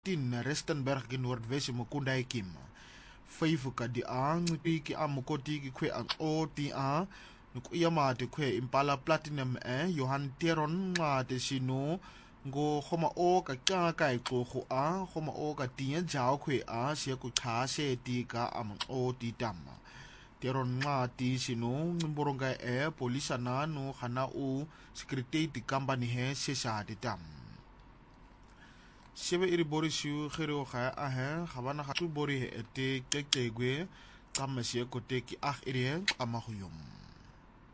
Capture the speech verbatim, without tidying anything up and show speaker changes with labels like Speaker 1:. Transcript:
Speaker 1: tin Rustenburg ki Noordwes Mukunda ikim Faifu ka di ang ki amukoti ki kwe ang o ti a nukuyama te kwe Impala Platinum e Johan Teron nga te sino ngo khoma o ka ka kai ko khu a khoma o ka tin jaw kwe a se ku kha se ti ka am o ti tam Teron nga ti sino ngboronga e polisa na no khana u security company he se sa ti tam Sebe iri bori siu khere o kha a he khabana khatu bori he ete kekegwe kamase ko te ki ah iri ama huyum